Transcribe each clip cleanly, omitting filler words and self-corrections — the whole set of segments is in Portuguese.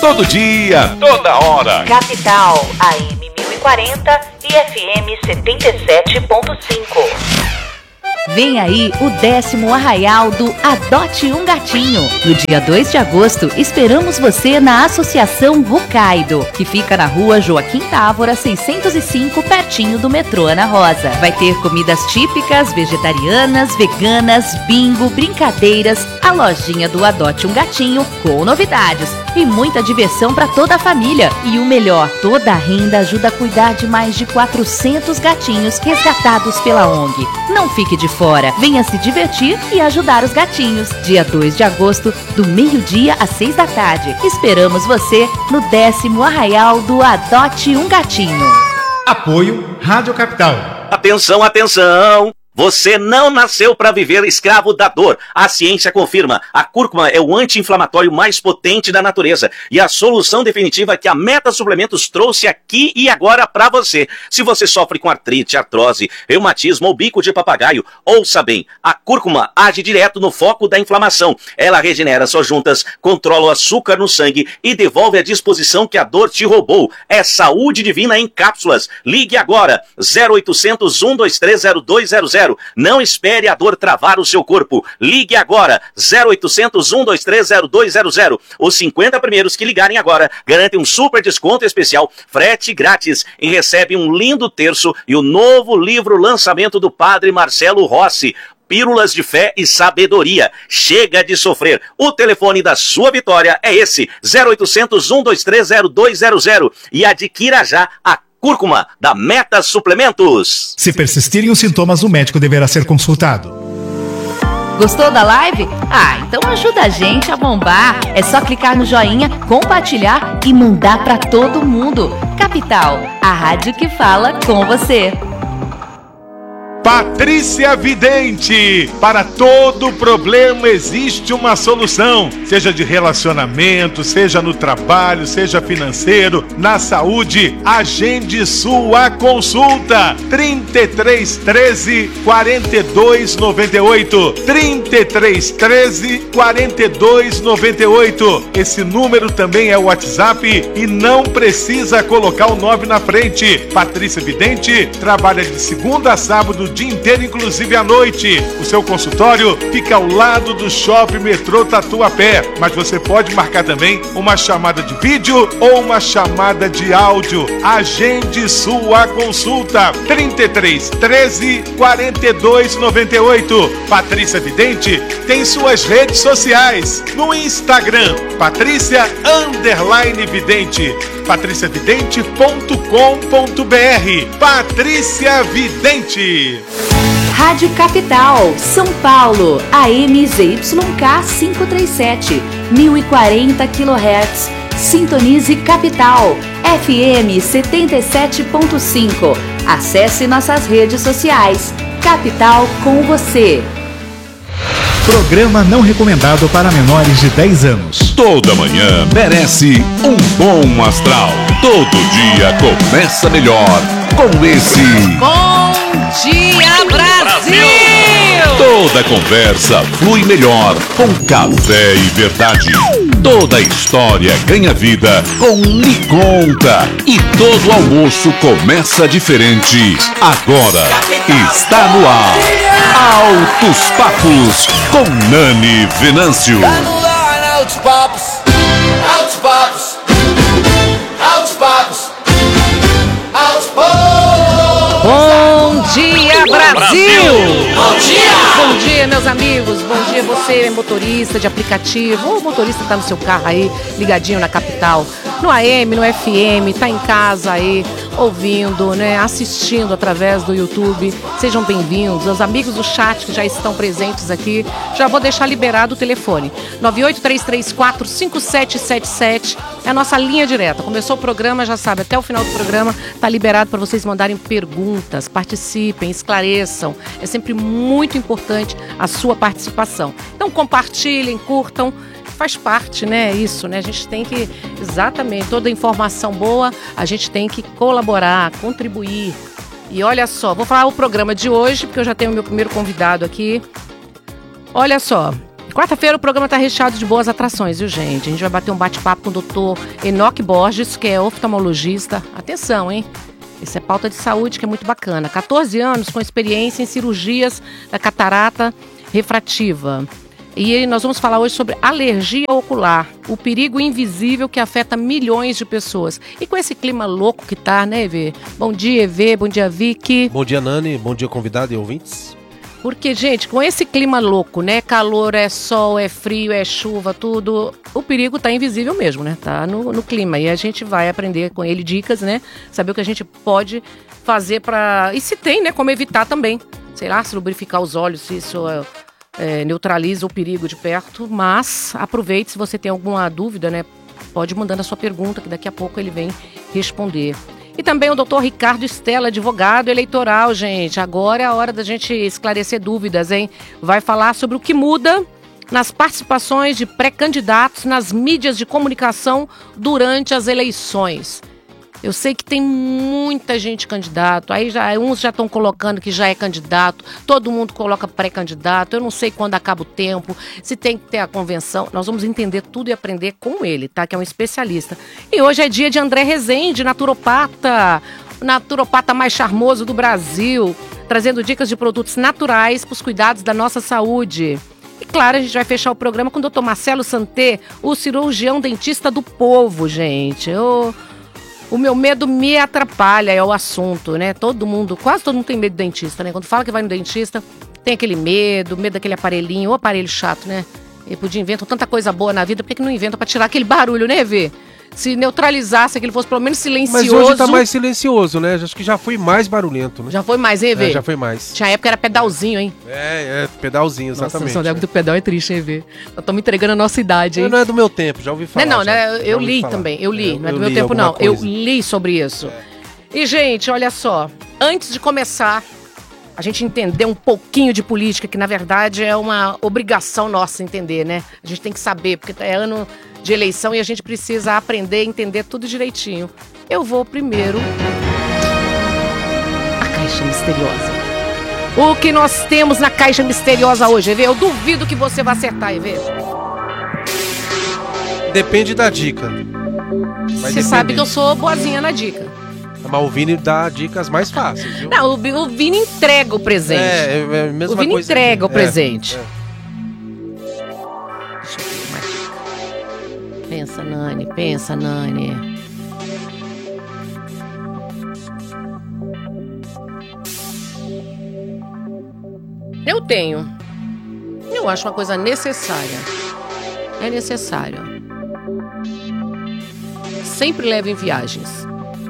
Todo dia, toda hora. Capital, AM 1040 e FM 77.5. Vem aí o 10º Arraial do Adote um Gatinho. No dia 2 de agosto, esperamos você na Associação Hokkaido, que fica na rua Joaquim Távora, 605, pertinho do metrô Ana Rosa. Vai ter comidas típicas, vegetarianas, veganas, bingo, brincadeiras, a lojinha do Adote um Gatinho com novidades e muita diversão para toda a família. E o melhor, toda a renda ajuda a cuidar de mais de 400 gatinhos resgatados pela ONG. Não fique de fora, venha se divertir e ajudar os gatinhos. Dia 2 de agosto, do meio-dia às 6 da tarde. Esperamos você no 10º Arraial do Adote um Gatinho. Apoio Rádio Capital. Atenção, atenção! Você não nasceu para viver escravo da dor. A ciência confirma. A cúrcuma é o anti-inflamatório mais potente da natureza e a solução definitiva que a Meta Suplementos trouxe aqui e agora para você. Se você sofre com artrite, artrose, reumatismo ou bico de papagaio, ouça bem. A cúrcuma age direto no foco da inflamação. Ela regenera suas juntas, controla o açúcar no sangue e devolve a disposição que a dor te roubou. É saúde divina em cápsulas. Ligue agora. 0800 123 0200. Não espere a dor travar o seu corpo. Ligue agora. 0800 123 0200. Os 50 primeiros que ligarem agora garantem um super desconto especial, frete grátis e recebem um lindo terço e o novo livro lançamento do Padre Marcelo Rossi. Pílulas de Fé e Sabedoria. Chega de sofrer. O telefone da sua vitória é esse. 0800 123 0200. E adquira já a cúrcuma da Meta Suplementos. Se persistirem os sintomas, o médico deverá ser consultado. Gostou da live? Então ajuda a gente a bombar. É só clicar no joinha, compartilhar e mandar pra todo mundo. Capital, a rádio que fala com você. Patrícia Vidente, para todo problema existe uma solução, seja de relacionamento, seja no trabalho, seja financeiro, na saúde. Agende sua consulta. 33 13 42 98. 33 13 42 98. Esse número também é o WhatsApp e não precisa colocar o 9 na frente. Patrícia Vidente trabalha de segunda a sábado, dia inteiro, inclusive à noite. O seu consultório fica ao lado do Shopping Metrô Tatuapé, mas você pode marcar também uma chamada de vídeo ou uma chamada de áudio. Agende sua consulta. 33 13 42 98. Patrícia Vidente tem suas redes sociais no Instagram, Patrícia_Vidente, patriciavidente.com.br. Patrícia Vidente. Rádio Capital, São Paulo, AM ZYK 537, 1040 kHz. Sintonize Capital, FM 77.5. Acesse nossas redes sociais. Capital com você. Programa não recomendado para menores de 10 anos. Toda manhã merece um bom astral. Todo dia começa melhor com esse Bom Dia Brasil! Toda conversa flui melhor com Café e Verdade. Toda história ganha vida com Me Conta. E todo almoço começa diferente. Agora está no ar Altos Papos com Nani Venâncio. Tá no ar, Altos Papos. Altos Papos. Altos Papos. Altos Papos. Bom dia, Brasil! Bom dia! Bom dia, meus amigos. Bom dia, você, motorista de aplicativo. Ou motorista que tá no seu carro aí, ligadinho na Capital. No AM, no FM, tá em casa aí, ouvindo, né, assistindo através do YouTube. Sejam bem-vindos. Os amigos do chat que já estão presentes aqui, já vou deixar liberado o telefone. 983345777 é a nossa linha direta. Começou o programa, já sabe, até o final do programa tá liberado para vocês mandarem perguntas, participem, esclareçam. É sempre muito importante a sua participação. Então compartilhem, curtam. Faz parte, né, isso, né, a gente tem que, exatamente, toda informação boa, a gente tem que colaborar, contribuir. E olha só, vou falar o programa de hoje, porque eu já tenho o meu primeiro convidado aqui. Olha só, Quarta-feira o programa tá recheado de boas atrações, viu, gente? A gente vai bater um bate-papo com o doutor Enoque Borges, que é oftalmologista. Atenção, hein? Isso é pauta de saúde, que é muito bacana. 14 anos com experiência em cirurgias da catarata refrativa. E nós vamos falar hoje sobre alergia ocular, o perigo invisível que afeta milhões de pessoas. E com esse clima louco que tá, né, Evê? Bom dia, Evê. Bom dia, Vicky. Bom dia, Nani. Bom dia, convidado e ouvintes. Porque, gente, com esse clima louco, né? Calor, é sol, é frio, é chuva, tudo. O perigo tá invisível mesmo, né? Tá no clima. E a gente vai aprender com ele dicas, né? Saber o que a gente pode fazer pra... E se tem, né? Como evitar também. Sei lá, se lubrificar os olhos, se isso neutraliza o perigo de perto. Mas aproveite, se você tem alguma dúvida, né? Pode ir mandando a sua pergunta, que daqui a pouco ele vem responder. E também o doutor Ricardo Stella, advogado eleitoral, gente. Agora é a hora da gente esclarecer dúvidas, hein? Vai falar sobre o que muda nas participações de pré-candidatos nas mídias de comunicação durante as eleições. Eu sei que tem muita gente candidato, aí uns já estão colocando que já é candidato, todo mundo coloca pré-candidato, eu não sei quando acaba o tempo, se tem que ter a convenção. Nós vamos entender tudo e aprender com ele, tá? Que é um especialista. E hoje é dia de André Rezende, naturopata mais charmoso do Brasil, trazendo dicas de produtos naturais para os cuidados da nossa saúde. E claro, a gente vai fechar o programa com o Dr. Marcelo Santé, o cirurgião dentista do povo, gente. O meu medo me atrapalha, é o assunto, né? Quase todo mundo tem medo de dentista, né? Quando fala que vai no dentista, tem aquele medo daquele aparelhinho, ou aparelho chato, né? E podia inventar tanta coisa boa na vida, por que não inventa pra tirar aquele barulho, né, Vê? Se neutralizasse, que ele fosse pelo menos silencioso. Mas hoje tá mais silencioso, né? Acho que já foi mais barulhento, né? Já foi mais, hein, Vê? Já foi mais. Tinha época que era pedalzinho, hein? Pedalzinho, exatamente. Nossa, a época do pedal é triste, hein, Vê? Nós estamos entregando a nossa idade, hein? Não é do meu tempo, já ouvi falar. Não, né? Eu li também, não é do meu tempo, não. Eu li sobre isso. E, gente, olha só, antes de começar a gente entender um pouquinho de política, que na verdade é uma obrigação nossa entender, né? A gente tem que saber, porque é ano de eleição e a gente precisa aprender e entender tudo direitinho. Eu vou primeiro a Caixa Misteriosa. O que nós temos na Caixa Misteriosa hoje, Evê? Eu duvido que você vai acertar, Evê. Depende da dica. Você sabe que eu sou boazinha na dica. Mas o Vini dá dicas mais fáceis, viu? Não, o Vini entrega o presente. É a mesma coisa. O Vini entrega o presente. Deixa eu ver uma dica. Pensa, Nani. Eu tenho. Eu acho uma coisa necessária. É necessário. Sempre leve em viagens.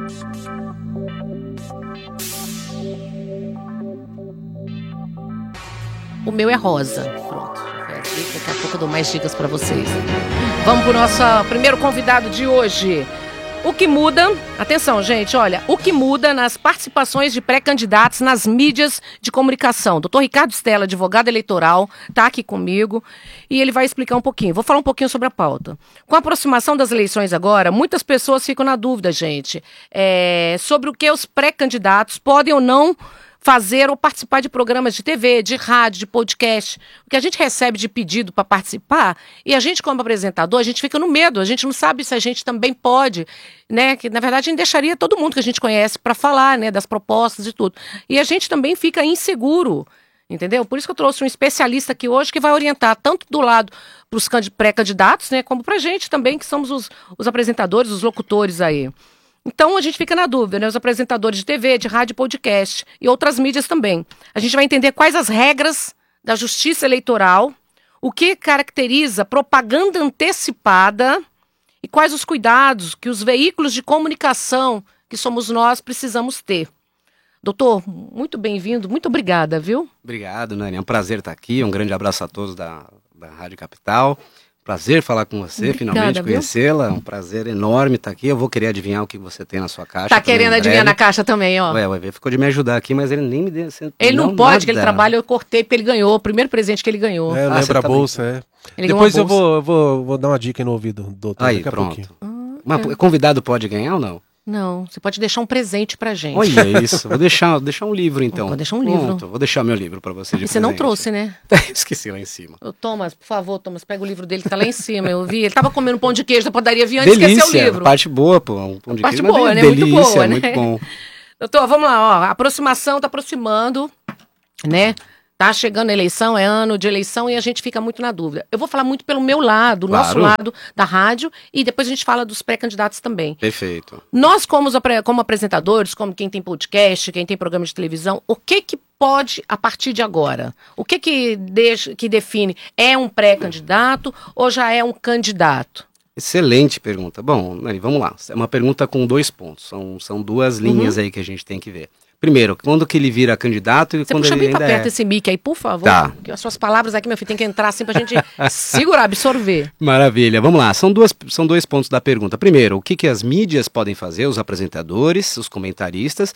O meu é rosa. Pronto. Daqui a pouco eu dou mais dicas pra vocês. Vamos pro nosso primeiro convidado de hoje. O que muda... Atenção, gente, olha. O que muda nas participações de pré-candidatos nas mídias de comunicação. Dr. Ricardo Stella, advogado eleitoral, tá aqui comigo. E ele vai explicar um pouquinho. Vou falar um pouquinho sobre a pauta. Com a aproximação das eleições agora, muitas pessoas ficam na dúvida, gente. Sobre o que os pré-candidatos podem ou não fazer ou participar de programas de TV, de rádio, de podcast. O que a gente recebe de pedido para participar, e a gente como apresentador, a gente fica no medo, a gente não sabe se a gente também pode, né? Que na verdade a gente deixaria todo mundo que a gente conhece para falar, né, das propostas e tudo. E a gente também fica inseguro, entendeu? Por isso que eu trouxe um especialista aqui hoje que vai orientar tanto do lado para os pré-candidatos, né, como para a gente também, que somos os apresentadores, os locutores aí. Então a gente fica na dúvida, né? Os apresentadores de TV, de rádio, podcast e outras mídias também. A gente vai entender quais as regras da justiça eleitoral, o que caracteriza propaganda antecipada e quais os cuidados que os veículos de comunicação, que somos nós, precisamos ter. Doutor, muito bem-vindo, muito obrigada, viu? Obrigado, Nani. É um prazer estar aqui. Um grande abraço a todos da Rádio Capital. Prazer falar com você, obrigada, finalmente conhecê-la. É um prazer enorme estar aqui. Eu vou querer adivinhar o que você tem na sua caixa. Tá querendo adivinhar na caixa também, ó. Ué, ficou de me ajudar aqui, mas ele nem me deu. Ele não pode, que ele trabalha, eu cortei porque ele ganhou. O primeiro presente que ele ganhou. Lembra a bolsa, Depois eu vou dar uma dica aí no ouvido, doutor. Aí, pronto. Mas convidado pode ganhar ou não? Não, você pode deixar um presente pra gente. Olha isso, vou deixar um livro então. Vou deixar um livro. Pronto, vou deixar meu livro pra você de E você não presente. trouxe, né? Esqueci lá em cima. Ô, Thomas, por favor, Thomas, pega o livro dele que tá lá em cima, eu vi. Ele tava comendo pão de queijo da padaria, vinha antes de esquecer o livro. Parte boa, pô. Um pão de Parte queijo, boa, né? Delícia, Muito boa, né? muito bom. Doutor, vamos lá, ó. A aproximação tá aproximando, né? Tá chegando a eleição, é ano de eleição e a gente fica muito na dúvida. Eu vou falar muito pelo meu lado, Claro. nosso lado da rádio, e depois a gente fala dos pré-candidatos também. Perfeito. Nós, como apresentadores, como quem tem podcast, quem tem programa de televisão, o que pode, a partir de agora? O que define? É um pré-candidato ou já é um candidato? Excelente pergunta. Bom, Nani, vamos lá. É uma pergunta com 2 pontos. São 2 linhas aí que a gente tem que ver. Primeiro, quando que ele vira candidato e Você quando puxa ele bem pra ainda perto esse mic aí, por favor. Tá. Porque as suas palavras aqui, meu filho, tem que entrar assim pra gente segurar, absorver. Maravilha, vamos lá. São 2 pontos da pergunta. Primeiro, o que as mídias podem fazer, os apresentadores, os comentaristas,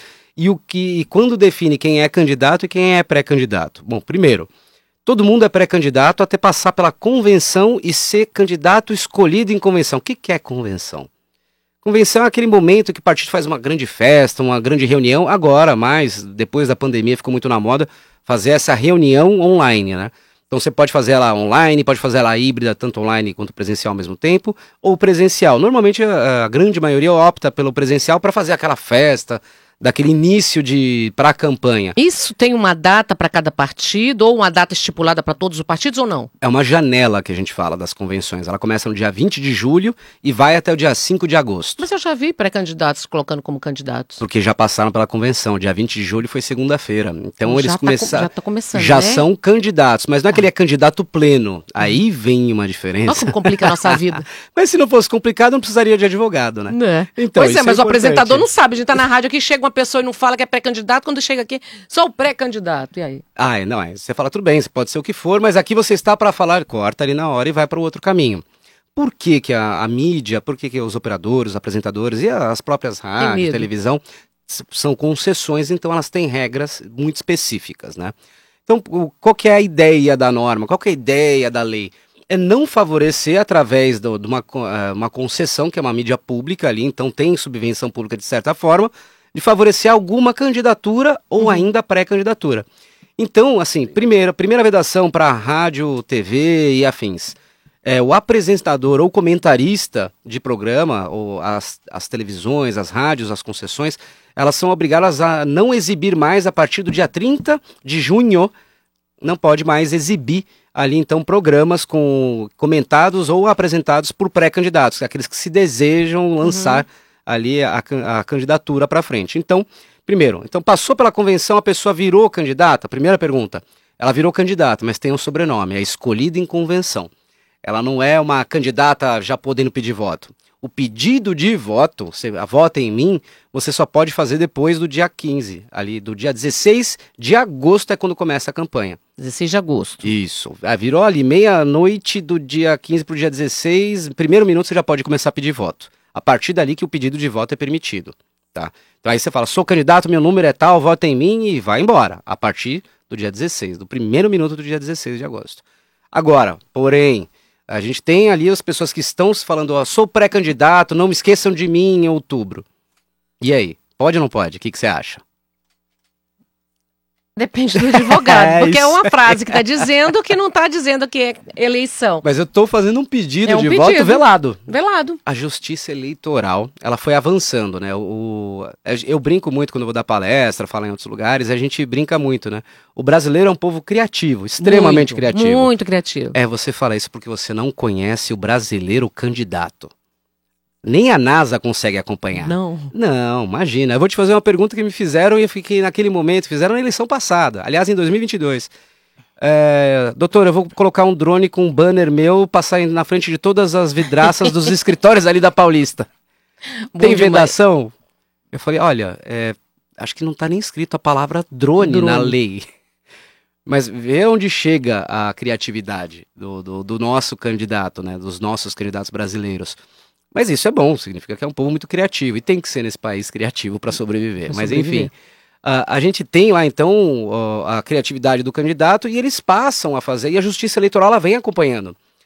e quando define quem é candidato e quem é pré-candidato. Bom, primeiro, todo mundo é pré-candidato até passar pela convenção e ser candidato escolhido em convenção. O que é convenção? Convenção é aquele momento que o partido faz uma grande festa, uma grande reunião. Agora, mais, depois da pandemia, ficou muito na moda fazer essa reunião online, né? Então você pode fazer ela online, pode fazer ela híbrida, tanto online quanto presencial ao mesmo tempo, ou presencial. Normalmente a grande maioria opta pelo presencial para fazer aquela festa, daquele início para a campanha. Isso tem uma data para cada partido ou uma data estipulada para todos os partidos ou não? É uma janela que a gente fala das convenções. Ela começa no dia 20 de julho e vai até o dia 5 de agosto. Mas eu já vi pré-candidatos colocando como candidatos. Porque já passaram pela convenção. Dia 20 de julho foi segunda-feira. Então eles começaram. Já tá começando, já né? são candidatos, mas não é que ele é candidato pleno. Aí vem uma diferença. Nossa, como complica a nossa vida. Mas se não fosse complicado, não precisaria de advogado, né? Então, Pois é, mas o importante. apresentador não sabe. A gente tá na rádio aqui, chega uma pessoa e não fala que é pré-candidato, quando chega aqui, sou o pré-candidato. E aí? Você fala tudo bem, pode ser o que for, mas aqui você está para falar, corta ali na hora e vai para o outro caminho. Por que a mídia, por que os operadores, os apresentadores e as próprias rádios, televisão são concessões, então elas têm regras muito específicas, né? Então, qual que é a ideia da norma? Qual que é a ideia da lei? É não favorecer através de uma concessão, que é uma mídia pública ali, então tem subvenção pública de certa forma, de favorecer alguma candidatura ou ainda pré-candidatura. Então, assim, primeira vedação para rádio, TV e afins. O apresentador ou comentarista de programa, ou as televisões, as rádios, as concessões, elas são obrigadas a não exibir mais a partir do dia 30 de junho, não pode mais exibir ali então programas comentados ou apresentados por pré-candidatos, aqueles que se desejam lançar ali a candidatura para frente. Então, primeiro, passou pela convenção, a pessoa virou candidata? Primeira pergunta, ela virou candidata, mas tem um sobrenome, é escolhida em convenção. Ela não é uma candidata já podendo pedir voto. O pedido de voto, você vota em mim, você só pode fazer depois do dia 15, ali do dia 16 de agosto é quando começa a campanha. 16 de agosto. Isso. Virou ali meia-noite do dia 15 para o dia 16, primeiro minuto você já pode começar a pedir voto. A partir dali que o pedido de voto é permitido, tá? Então aí você fala, sou candidato, meu número é tal, vota em mim e vai embora. A partir do dia 16, do primeiro minuto do dia 16 de agosto. Agora, porém, a gente tem ali as pessoas que estão se falando, sou pré-candidato, não me esqueçam de mim em outubro. E aí, pode ou não pode? O que você acha? Depende do advogado, porque é uma frase que está dizendo que não está dizendo que é eleição. Mas eu estou fazendo um pedido de voto velado. Velado. A justiça eleitoral, ela foi avançando, né? Eu brinco muito quando eu vou dar palestra, falar em outros lugares, a gente brinca muito, né? O brasileiro é um povo criativo, extremamente criativo. Muito criativo. Você fala isso porque você não conhece o brasileiro candidato. Nem a NASA consegue acompanhar. Não, imagina. Eu vou te fazer uma pergunta que me fizeram e eu fiquei naquele momento, fizeram na eleição passada, aliás, em 2022. Doutor, eu vou colocar um drone com um banner meu, passar na frente de todas as vidraças dos escritórios ali da Paulista. Tem vedação? Eu falei, olha, acho que não está nem escrito a palavra drone na lei. Mas vê onde chega a criatividade do nosso candidato, né, dos nossos candidatos brasileiros. Mas isso é bom, significa que é um povo muito criativo, e tem que ser nesse país criativo para sobreviver. Mas enfim, a gente tem lá então a criatividade do candidato e eles passam a fazer, e a justiça eleitoral ela vem acompanhando.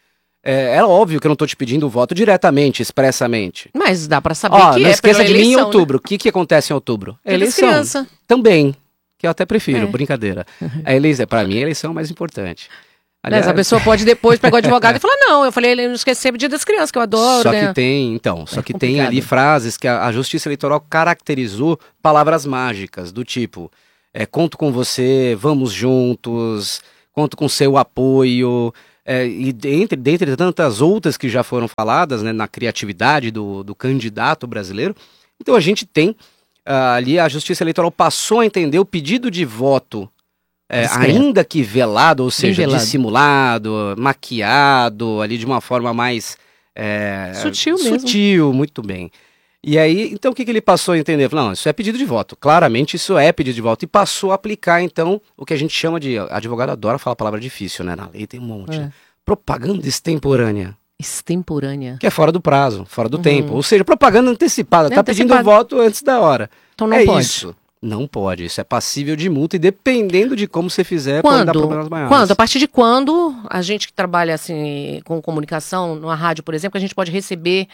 É óbvio que eu não estou te pedindo o voto diretamente, expressamente. Mas dá para saber que não esqueça de mim em eleição, outubro. O que acontece em outubro? Eleição. Criança. Também, que eu até prefiro, brincadeira. Para mim, a eleição é o mais importante. Aliás, a pessoa pode depois pegar o advogado e falar, não, eu falei, ele não esqueceu o dia das crianças, que eu adoro. Só que tem ali frases que a Justiça Eleitoral caracterizou palavras mágicas, do tipo, conto com você, vamos juntos, conto com seu apoio, e dentre tantas outras que já foram faladas, né, na criatividade do candidato brasileiro. Então a gente tem, ali a Justiça Eleitoral passou a entender o pedido de voto, ainda que velado, ou seja, dissimulado, maquiado, ali de uma forma mais sutil mesmo. Sutil, muito bem. E aí, então o que ele passou a entender? Falou, não, isso é pedido de voto, claramente isso é pedido de voto. E passou a aplicar, então, o que a gente chama de, advogado adora falar palavra difícil, né? Na lei tem um monte. Propaganda extemporânea. Extemporânea. Que é fora do prazo, fora do tempo. Ou seja, propaganda antecipada, tá pedindo voto antes da hora. Então não pode. Isso. Não pode, isso é passível de multa e dependendo de como você fizer, pode dar problemas maiores. A partir de quando a gente que trabalha assim com comunicação, numa rádio, por exemplo, a gente pode receber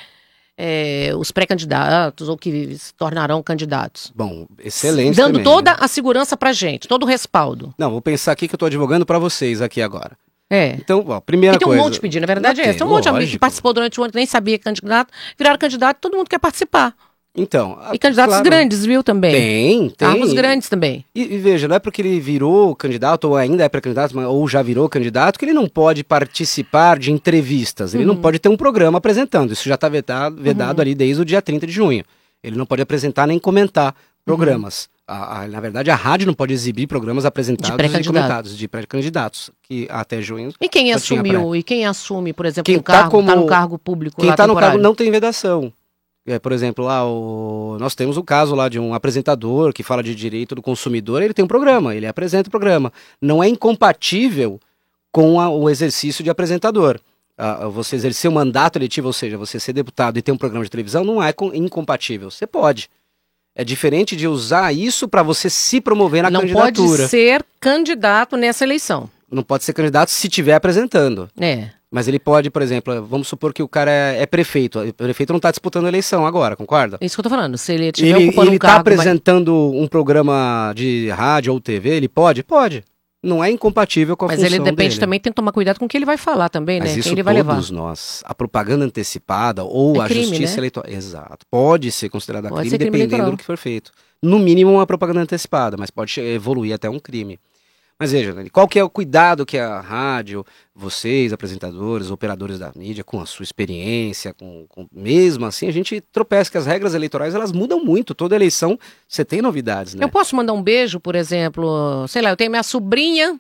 os pré-candidatos ou que se tornarão candidatos? Bom, excelente dando também, toda a segurança pra gente, todo o respaldo. Não, vou pensar aqui que eu tô advogando pra vocês aqui agora. É. Então, ó, primeira coisa... Tem um monte de pedido, na verdade tem um monte de amigo que participou durante o ano, que nem sabia que candidato, viraram candidato, todo mundo quer participar. Então, e candidatos grandes, viu, também? Tem. Cargos grandes também. E veja, não é porque ele virou candidato, ou ainda é pré-candidato, ou já virou candidato, que ele não pode participar de entrevistas. Ele não pode ter um programa apresentando. Isso já está vedado ali desde o dia 30 de junho. Ele não pode apresentar nem comentar programas. Na verdade, a rádio não pode exibir programas apresentados e comentados de pré-candidatos, que até junho... E quem assumiu? E quem assume, por exemplo, tá no cargo público? Quem está no cargo não tem vedação. Por exemplo, lá nós temos o caso lá de um apresentador que fala de direito do consumidor, ele tem um programa, ele apresenta o programa. Não é incompatível com o exercício de apresentador. Você exercer o mandato eletivo, ou seja, você ser deputado e ter um programa de televisão, não é incompatível. Você pode. É diferente de usar isso para você se promover na candidatura. Não pode ser candidato nessa eleição. Não pode ser candidato se estiver apresentando. Mas ele pode, por exemplo, vamos supor que o cara é prefeito. O prefeito não está disputando a eleição agora, concorda? Isso que eu tô falando. Se ele estiver ocupando um cargo... Ele está apresentando um programa de rádio ou TV, ele pode? Pode. Não é incompatível com a função dele. Mas ele depende também, tem que tomar cuidado com o que ele vai falar também, né? Mas isso quem ele vai levar. todos nós. A propaganda antecipada ou a crime, justiça né? eleitoral... Exato. Pode ser considerada crime crime dependendo eleitoral. do que for feito. No mínimo uma propaganda antecipada, mas pode evoluir até um crime. Mas veja, qual que é o cuidado que a rádio, vocês, apresentadores, operadores da mídia, com a sua experiência, mesmo assim, a gente tropeça que as regras eleitorais, elas mudam muito. Toda eleição, você tem novidades, né? Eu posso mandar um beijo, por exemplo, sei lá, eu tenho minha sobrinha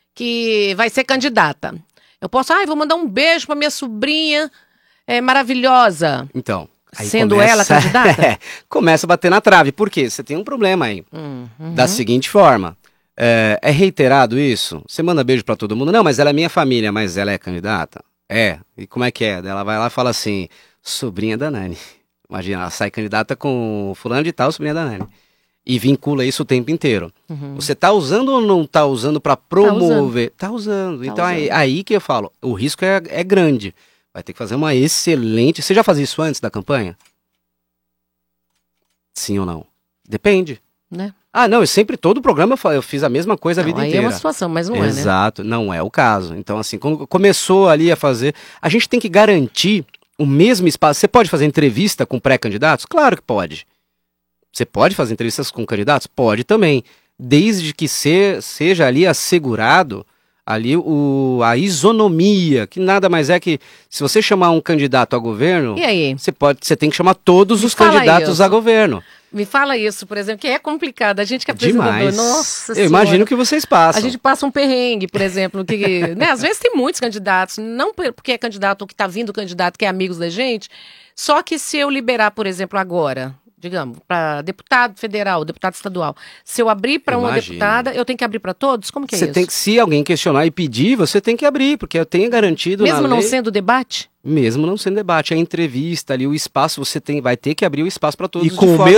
que vai ser candidata. Eu posso, vou mandar um beijo pra minha sobrinha maravilhosa. Então... Sendo ela candidata? Começa a bater na trave. Por quê? Você tem um problema aí. Da seguinte forma... É reiterado isso? Você manda beijo pra todo mundo? Não, mas ela é minha família, mas ela é candidata? E como é que é? Ela vai lá e fala assim, sobrinha da Nani. Imagina, ela sai candidata com fulano de tal, sobrinha da Nani. E vincula isso o tempo inteiro. Você tá usando ou não tá usando pra promover? Tá usando. Então aí que eu falo, o risco é grande. Vai ter que fazer uma excelente... Você já fazia isso antes da campanha? Sim ou não? Depende. Né? Não, todo programa eu fiz a mesma coisa a vida inteira. Aí é uma situação, mas não é, né? Exato, não é o caso. Então, assim, quando começou ali a fazer... A gente tem que garantir o mesmo espaço. Você pode fazer entrevista com pré-candidatos? Claro que pode. Você pode fazer entrevistas com candidatos? Pode também. Desde que seja ali assegurado ali a isonomia, que nada mais é que se você chamar um candidato a governo, e aí? Você tem que chamar todos os candidatos a governo. Me fala isso, por exemplo, que é complicado. A gente que é apresentador, nossa senhora. Eu imagino que vocês passam. A gente passa um perrengue, por exemplo, que né, às vezes tem muitos candidatos, não porque é candidato ou que está vindo candidato que é amigos da gente, só que se eu liberar, por exemplo, agora, digamos, para deputado federal, deputado estadual, se eu abrir para uma deputada, eu tenho que abrir para todos? Como que é isso? Se alguém questionar e pedir, você tem que abrir, porque eu tenho garantido mesmo na não lei... sendo debate? Mesmo não sendo debate, a entrevista ali, o espaço, vai ter que abrir o espaço para todos. E com o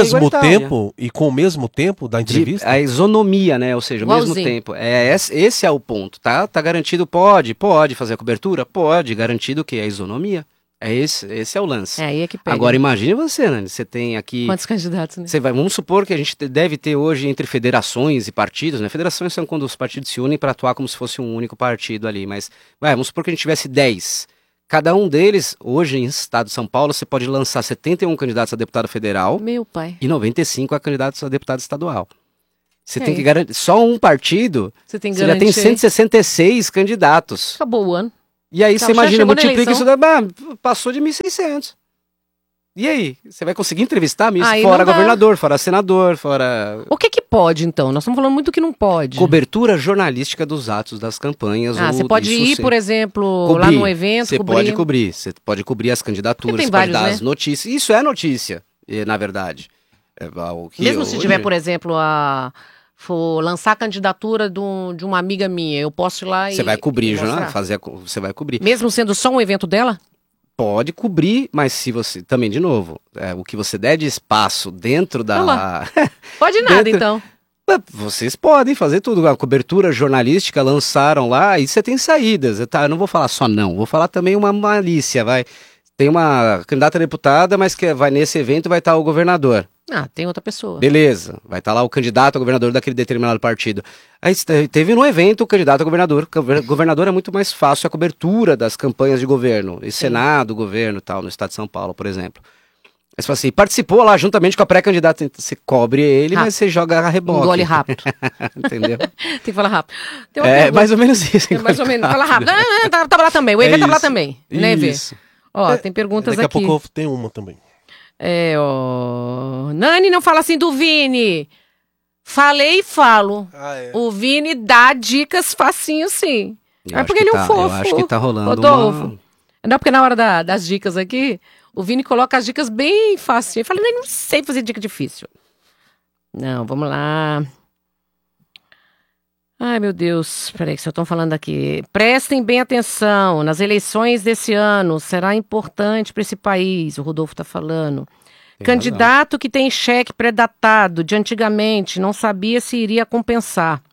mesmo tempo da entrevista? A isonomia, né? Ou seja, o mesmo tempo. Esse é o ponto, tá? Tá garantido, pode fazer a cobertura? Pode, garantido que a isonomia. Esse é o lance. Aí é que pega. Agora imagine você, Nani, você tem aqui... Quantos candidatos, né? Vamos supor que a gente deve ter hoje entre federações e partidos, né? Federações são quando os partidos se unem para atuar como se fosse um único partido ali, mas vamos supor que a gente tivesse 10. Cada um deles, hoje em estado de São Paulo, você pode lançar 71 candidatos a deputado federal. Meu pai. E 95 a candidatos a deputado estadual. Você tem que garantir, só um partido, você já tem 166 candidatos. Acabou o ano. E aí você imagina, multiplica isso, passou de 1.600. E aí? Você vai conseguir entrevistar fora governador, fora senador, fora... O que pode, então? Nós estamos falando muito do que não pode. Cobertura jornalística dos atos das campanhas. Você pode ir, por exemplo, lá num evento, Você pode cobrir as candidaturas, tem pode vários, dar né? as notícias. Isso é notícia, na verdade. Mesmo se tiver, por exemplo, for lançar a candidatura de uma amiga minha, eu posso ir lá e... Você vai cobrir, você vai cobrir. Mesmo sendo só um evento dela? Pode cobrir, mas se você, também de novo, o que você der de espaço dentro da... Pode nada, então. Vocês podem fazer tudo. A cobertura jornalística lançaram lá, e você tem saídas. Eu não vou falar só não, vou falar também uma malícia, Tem uma candidata a deputada, mas que nesse evento vai estar o governador. Tem outra pessoa. Beleza, vai estar lá o candidato a governador daquele determinado partido. Aí teve no evento o candidato a governador. Governador é muito mais fácil a cobertura das campanhas de governo. E Senado, governo e tal, no estado de São Paulo, por exemplo. Aí você fala assim, participou lá juntamente com a pré-candidata. Você cobre ele, mas você joga a reboque. Engole rápido. Entendeu? Tem que falar rápido. Mais ou menos isso. Mais ou menos, fala rápido. Tava lá também, o EV tava lá também. Né, EV? Tem perguntas aqui. Daqui a pouco tem uma também. Nani, não fala assim do Vini. Falei e falo. O Vini dá dicas facinho, sim. Porque ele é um fofo. Eu acho que tá rolando Rodolfo. Não, porque na hora das dicas aqui, o Vini coloca as dicas bem fáceis. Ele fala, não sei fazer dica difícil. Não, vamos lá. Ai, meu Deus, peraí que vocês estão falando aqui. Prestem bem atenção, nas eleições desse ano será importante para esse país, o Rodolfo está falando. Candidato que tem cheque pré-datado de antigamente, não sabia se iria compensar.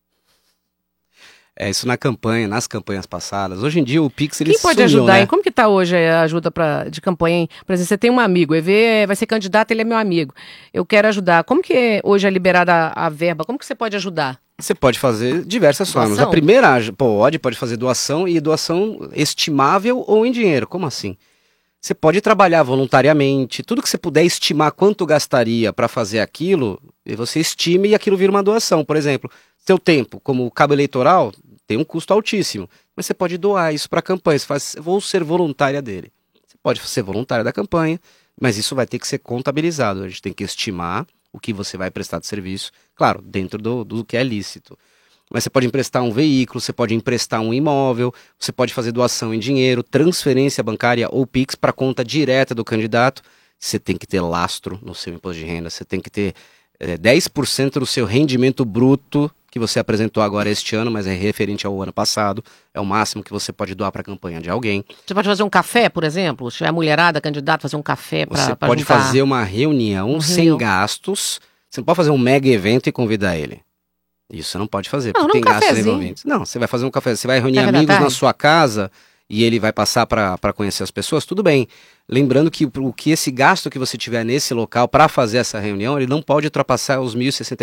Isso nas campanhas passadas. Hoje em dia o Pix Quem pode ajudar, hein? Como que tá hoje a ajuda de campanha, hein? Por exemplo, você tem um amigo, o EV vai ser candidato, ele é meu amigo. Eu quero ajudar. Como que hoje é liberada a verba? Como que você pode ajudar? Você pode fazer diversas formas. A primeira, pode fazer doação e doação estimável ou em dinheiro. Como assim? Você pode trabalhar voluntariamente, tudo que você puder estimar quanto gastaria para fazer aquilo, você estime e aquilo vira uma doação. Por exemplo, seu tempo, como o cabo eleitoral, tem um custo altíssimo, mas você pode doar isso para a campanha. Você faz, vou ser voluntária dele. Você pode ser voluntária da campanha, mas isso vai ter que ser contabilizado. A gente tem que estimar o que você vai prestar de serviço, claro, dentro do que é lícito. Mas você pode emprestar um veículo, você pode emprestar um imóvel, você pode fazer doação em dinheiro, transferência bancária ou Pix para conta direta do candidato. Você tem que ter lastro no seu imposto de renda, você tem que ter 10% do seu rendimento bruto que você apresentou agora este ano, mas é referente ao ano passado. É o máximo que você pode doar para a campanha de alguém. Você pode fazer um café, por exemplo? Se tiver a mulherada, candidato, fazer um café para Você pode fazer uma reunião sem gastos. Você não pode fazer um mega evento e convidar ele. Isso você não pode fazer, porque tem gastos envolvidos. Não, você vai fazer um café, você vai reunir amigos na sua casa e ele vai passar para conhecer as pessoas, tudo bem. Lembrando que esse gasto que você tiver nesse local para fazer essa reunião, ele não pode ultrapassar os R$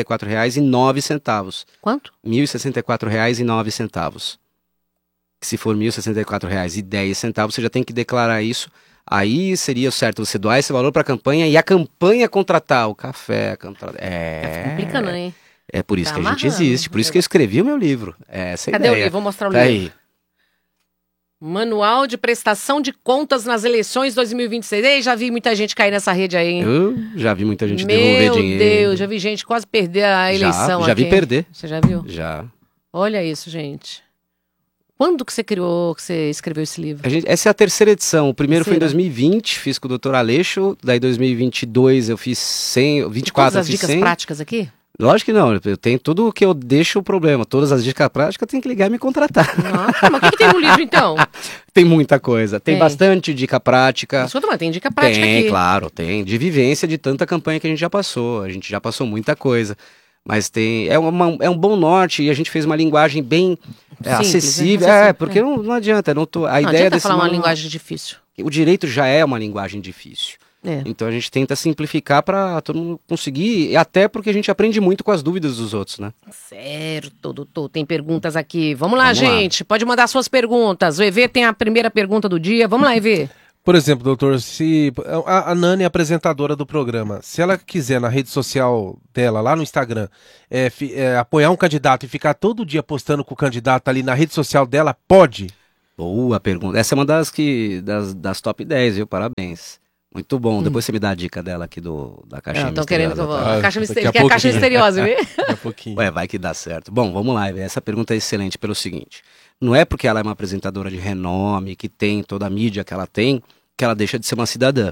1.064,09. Quanto? R$ 1.064,09. Se for R$ 1.064,10, você já tem que declarar isso. Aí seria certo você doar esse valor para a campanha e a campanha contratar o café. Complica, não, hein? É por isso que a gente existe, por isso que eu escrevi o meu livro. Cadê o livro? Vou mostrar o livro. Aí. Manual de Prestação de Contas nas Eleições 2026. Ei, já vi muita gente cair nessa rede aí, hein? Eu já vi muita gente devolver dinheiro. Meu Deus, já vi gente quase perder a eleição. Já vi perder. Você já viu? Já. Olha isso, gente. Quando que você escreveu esse livro? Essa é a terceira edição. O primeiro foi em 2020, fiz com o Dr. Aleixo. Daí em 2022 eu fiz 24, todas as dicas práticas aqui? Lógico que não, eu tenho tudo que eu deixo o problema, todas as dicas práticas, eu tenho que ligar e me contratar. Nossa, mas o que tem no livro então? Tem muita coisa, tem bastante dica prática. Escuta, mas tem dica prática aqui. Tem, claro, tem, de vivência de tanta campanha que a gente já passou muita coisa. Mas é um bom norte e a gente fez uma linguagem bem acessível. Porque não adianta, a ideia desse falar uma linguagem difícil. O direito já é uma linguagem difícil. Então a gente tenta simplificar para todo mundo conseguir, e até porque a gente aprende muito com as dúvidas dos outros, né? Certo, doutor. Tem perguntas aqui. Vamos lá, gente. Pode mandar suas perguntas. O EV tem a primeira pergunta do dia. Vamos lá, EV. Por exemplo, doutor, se a Nani é apresentadora do programa, se ela quiser na rede social dela, lá no Instagram, apoiar um candidato e ficar todo dia postando com o candidato ali na rede social dela, pode? Boa pergunta. Essa é uma das top 10, viu? Parabéns. Muito bom. Depois você me dá a dica dela aqui da caixinha misteriosa. Estão querendo que eu vou. A caixa a misteriosa, viu? Daqui a pouquinho. Vai que dá certo. Bom, vamos lá. Essa pergunta é excelente pelo seguinte. Não é porque ela é uma apresentadora de renome, que tem toda a mídia que ela tem, que ela deixa de ser uma cidadã.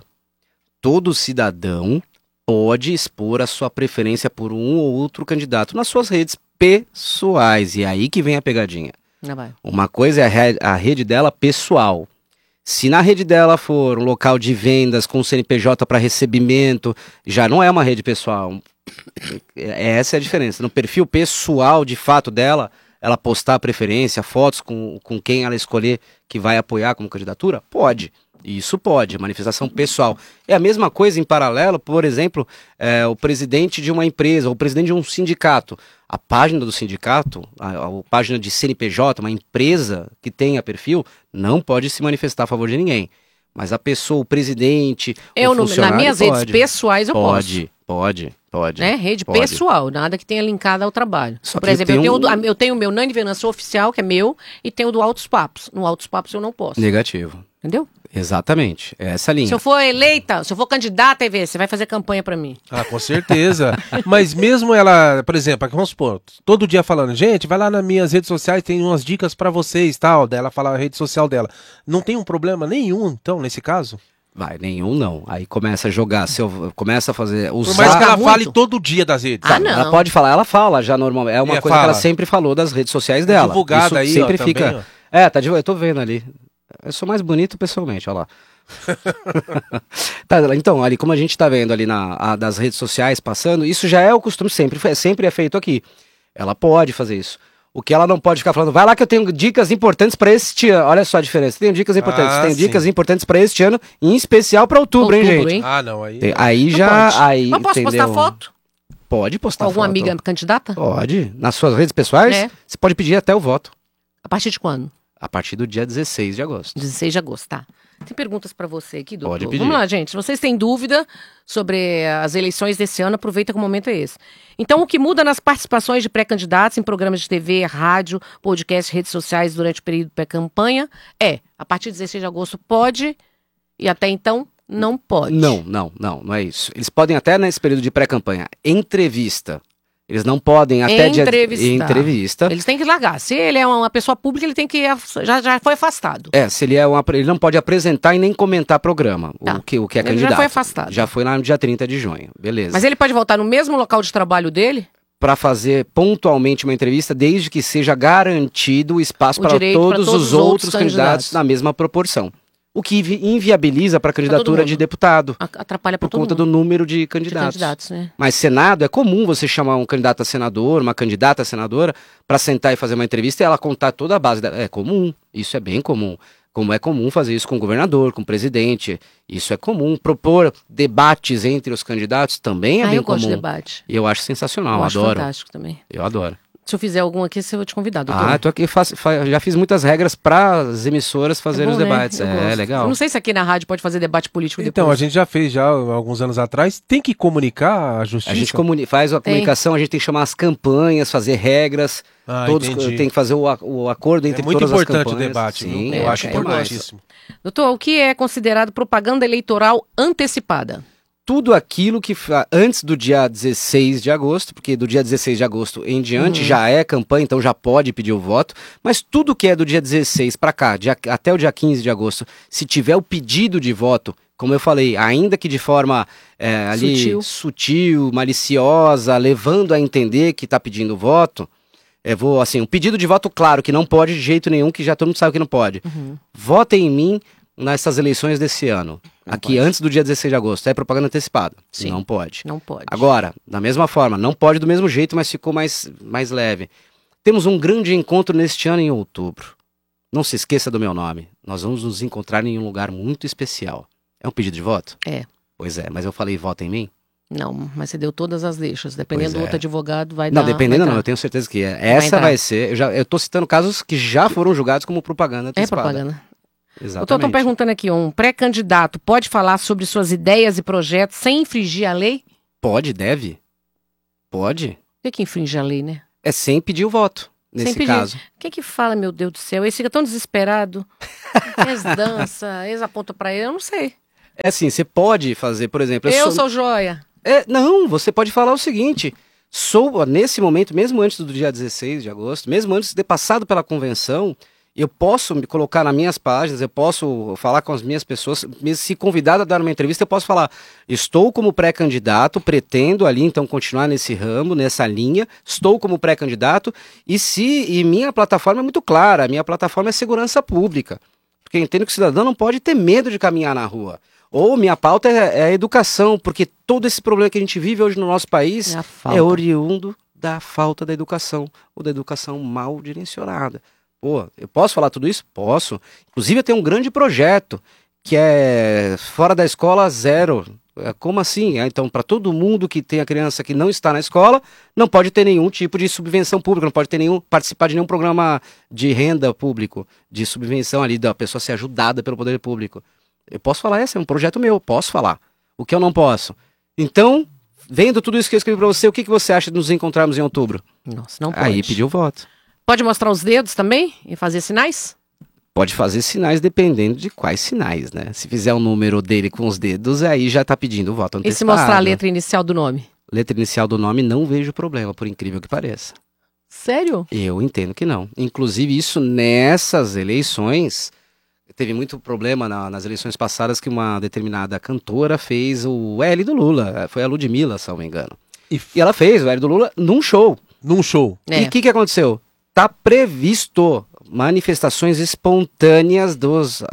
Todo cidadão pode expor a sua preferência por um ou outro candidato nas suas redes pessoais. E é aí que vem a pegadinha. Uma coisa é a rede dela pessoal. Se na rede dela for um local de vendas com CNPJ para recebimento, já não é uma rede pessoal. Essa é a diferença. No perfil pessoal, de fato, dela, ela postar a preferência, fotos com quem ela escolher que vai apoiar como candidatura? Pode. Isso pode, manifestação pessoal. É a mesma coisa em paralelo, por exemplo, o presidente de uma empresa, ou o presidente de um sindicato. A página do sindicato, a página de CNPJ, uma empresa que tenha perfil, não pode se manifestar a favor de ninguém. Mas a pessoa, o presidente, o funcionário, nas minhas redes pessoais eu posso. Pode. Né? Rede pessoal, nada que tenha linkado ao trabalho. Por exemplo, eu tenho o meu Nani Venâncio oficial, que é meu, e tenho o do Altos Papos. No Altos Papos eu não posso. Negativo. Entendeu? Exatamente, é essa linha. Se eu for eleita, se eu for candidata, EV, você vai fazer campanha pra mim. Ah, com certeza. Mas mesmo ela, por exemplo, vamos supor, todo dia falando, gente, vai lá nas minhas redes sociais, tem umas dicas pra vocês, tal, dela falar a rede social dela. Não tem um problema nenhum, então, nesse caso? Vai, nenhum não. Aí começa a jogar, começa a fazer... Por mais que ela fale todo dia das redes. Não. Ela pode falar, ela fala já normalmente. É uma coisa que ela sempre falou das redes sociais dela. Divulgada aí, sempre também, fica. Tá divulgado, eu tô vendo ali. Eu sou mais bonito pessoalmente, olha lá. Então, ali, como a gente tá vendo ali das redes sociais passando, isso já é o costume, sempre é feito aqui. Ela pode fazer isso. O que ela não pode ficar falando, vai lá que eu tenho dicas importantes para este ano. Olha só a diferença. Tenho dicas importantes. Dicas importantes para este ano, em especial para outubro, hein, gente? Hein? Ah, não, aí. Mas posso postar foto? Pode postar alguma foto. Amiga candidata? Pode. Nas suas redes pessoais, você pode pedir até o voto. A partir de quando? A partir do dia 16 de agosto. 16 de agosto, tá. Tem perguntas para você aqui, doutor. Pode pedir. Vamos lá, gente. Se vocês têm dúvida sobre as eleições desse ano, aproveita que o momento é esse. Então, o que muda nas participações de pré-candidatos em programas de TV, rádio, podcast, redes sociais durante o período pré-campanha a partir de 16 de agosto pode e até então não pode. Não é isso. Eles podem até nesse período de pré-campanha. Entrevista. Eles não podem até entrevista. Eles têm que largar. Se ele é uma pessoa pública, ele tem que já foi afastado. Se ele ele não pode apresentar e nem comentar programa, o que é candidato. Ele já foi afastado. Já foi lá no dia 30 de junho, beleza. Mas ele pode voltar no mesmo local de trabalho dele? Para fazer pontualmente uma entrevista, desde que seja garantido o espaço para todos os outros candidatos na mesma proporção. O que inviabiliza para a candidatura de deputado. Atrapalha por conta do número de candidatos. Né? Mas Senado, é comum você chamar um candidato a senador, uma candidata a senadora, para sentar e fazer uma entrevista e ela contar toda a base dela. É comum, isso é bem comum. Como é comum fazer isso com o governador, com o presidente. Isso é comum. Propor debates entre os candidatos também é bem comum. Eu gosto de debate. E eu acho sensacional, eu adoro. Acho fantástico também. Eu adoro. Se eu fizer algum aqui, eu vou te convidar, doutor. Tô aqui, já fiz muitas regras para as emissoras fazerem os debates. Né? Legal. Eu não sei se aqui na rádio pode fazer debate político depois. Então, a gente já fez alguns anos atrás. Tem que comunicar a justiça? A gente faz a comunicação, a gente tem que chamar as campanhas, fazer regras. Todos tem que fazer o acordo entre todas as campanhas. É muito importante o debate. Sim, eu acho importantíssimo. Doutor, o que é considerado propaganda eleitoral antecipada? Tudo aquilo que antes do dia 16 de agosto, porque do dia 16 de agosto em diante já é campanha, então já pode pedir o voto, mas tudo que é do dia 16 para cá, até o dia 15 de agosto, se tiver o pedido de voto, como eu falei, ainda que de forma ali sutil, maliciosa, levando a entender que está pedindo voto, um pedido de voto claro, que não pode de jeito nenhum, que já todo mundo sabe que não pode. Votem em mim nessas eleições desse ano. Não aqui, pode. Antes do dia 16 de agosto. É propaganda antecipada. Sim. Não pode. Não pode. Agora, da mesma forma, não pode do mesmo jeito, mas ficou mais leve. Temos um grande encontro neste ano em outubro. Não se esqueça do meu nome. Nós vamos nos encontrar em um lugar muito especial. É um pedido de voto? É. Pois é, mas eu falei voto em mim? Não, mas você deu todas as deixas. Dependendo do outro advogado, vai dar... Não, dependendo não, eu tenho certeza que é. Essa vai ser... Eu tô citando casos que já foram julgados como propaganda antecipada. É propaganda. Exatamente. Eu tô perguntando aqui, um pré-candidato pode falar sobre suas ideias e projetos sem infringir a lei? Pode, deve. Pode. O que infringe a lei, né? É sem pedir o voto, nesse caso. O que fala, meu Deus do céu? Esse fica tão desesperado. Eles dançam, eles apontam pra ele, eu não sei. É assim, você pode fazer, por exemplo... Eu sou joia. Não, você pode falar o seguinte... Nesse momento, mesmo antes do dia 16 de agosto, mesmo antes de ter passado pela convenção... Eu posso me colocar nas minhas páginas, eu posso falar com as minhas pessoas, se convidado a dar uma entrevista, eu posso falar, estou como pré-candidato, pretendo ali então continuar nesse ramo, nessa linha, estou como pré-candidato, e minha plataforma é muito clara, a minha plataforma é segurança pública, porque eu entendo que o cidadão não pode ter medo de caminhar na rua. Ou minha pauta é a educação, porque todo esse problema que a gente vive hoje no nosso país é oriundo da falta da educação, ou da educação mal direcionada. Pô, eu posso falar tudo isso? Posso. Inclusive eu tenho um grande projeto, que é Fora da Escola Zero. Como assim? Então, para todo mundo que tem a criança que não está na escola, não pode ter nenhum tipo de subvenção pública, não pode ter participar de nenhum programa de renda público, de subvenção ali, da pessoa ser ajudada pelo poder público. Eu posso falar, esse é um projeto meu, posso falar. O que eu não posso? Então, vendo tudo isso que eu escrevi para você, o que você acha de nos encontrarmos em outubro? Nossa, não pode. Aí pediu voto. Pode mostrar os dedos também e fazer sinais? Pode fazer sinais dependendo de quais sinais, né? Se fizer o número dele com os dedos, aí já tá pedindo voto antecipado. E se mostrar a letra inicial do nome? Letra inicial do nome, não vejo problema, por incrível que pareça. Sério? Eu entendo que não. Inclusive, isso nessas eleições, teve muito problema nas eleições passadas que uma determinada cantora fez o L do Lula. Foi a Ludmilla, se não me engano. E ela fez o L do Lula num show. Num show. E o que aconteceu? Tá previsto manifestações espontâneas dos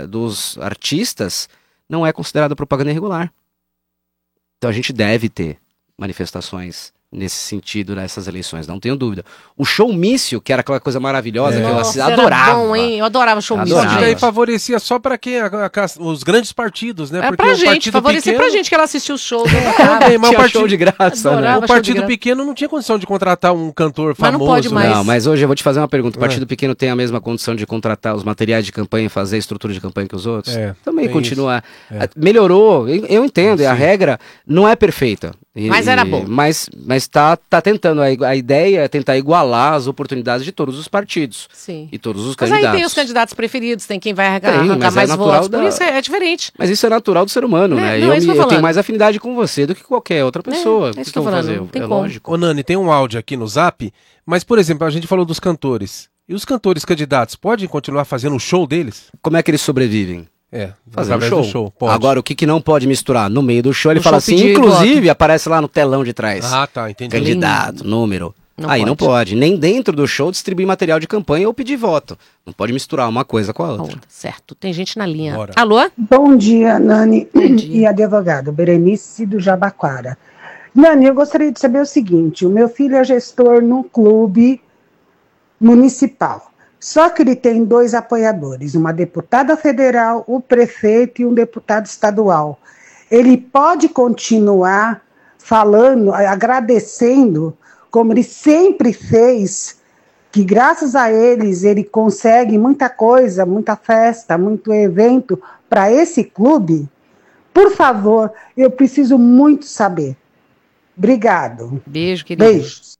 artistas, não é considerado propaganda irregular. Então a gente deve ter manifestações nesse sentido nessas eleições, não tenho dúvida. O showmício, que era aquela coisa maravilhosa que eu adorava. Bom, hein? Eu adorava o showmício. Só que daí favorecia só para quem? Os grandes partidos, né? É pra gente, favorecia pra gente que ela assistiu os shows. Tinha show de graça, né? O partido pequeno não tinha condição de contratar um cantor famoso. Mas não pode mais. Não, mas hoje eu vou te fazer uma pergunta. O partido pequeno tem a mesma condição de contratar os materiais de campanha e fazer a estrutura de campanha que os outros? Também continua. Melhorou, eu entendo, a regra não é perfeita. Mas era bom. Mas tá tentando, a ideia é tentar igualar as oportunidades de todos os partidos. Sim. E todos os candidatos. Mas aí tem os candidatos preferidos, tem quem vai arrancar mais votos, por isso é diferente. Mas isso é natural do ser humano, né? Eu tenho mais afinidade com você do que qualquer outra pessoa. É isso que eu tô falando, tem como. Lógico. Ô Nani, tem um áudio aqui no Zap, mas por exemplo, a gente falou dos cantores. E os cantores candidatos podem continuar fazendo o show deles? Como é que eles sobrevivem? Fazer um show. Agora, o que não pode misturar? No meio do show, ele fala assim, inclusive, aparece lá no telão de trás. Ah, tá, entendi. Candidato, número. Aí não pode. Nem dentro do show distribuir material de campanha ou pedir voto. Não pode misturar uma coisa com a outra. Certo, tem gente na linha. Bora. Alô? Bom dia, Nani e advogado, Berenice do Jabaquara. Nani, eu gostaria de saber o seguinte, o meu filho é gestor num clube municipal. Só que ele tem 2 apoiadores, uma deputada federal, o prefeito e um deputado estadual. Ele pode continuar falando, agradecendo, como ele sempre fez, que graças a eles ele consegue muita coisa, muita festa, muito evento para esse clube? Por favor, eu preciso muito saber. Obrigado. Beijo, querido. Beijos.